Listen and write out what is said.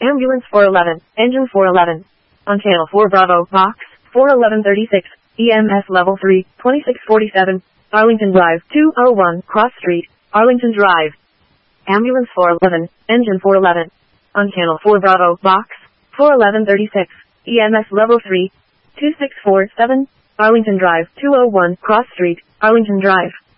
Ambulance 411, Engine 411. On Channel 4 Bravo, Box 41136, EMS Level 3, 2647, Arlington Drive, 201, Cross Street, Arlington Drive. Ambulance 411, Engine 411. On Channel 4 Bravo, Box 41136, EMS Level 3, 2647, Arlington Drive, 201, Cross Street, Arlington Drive.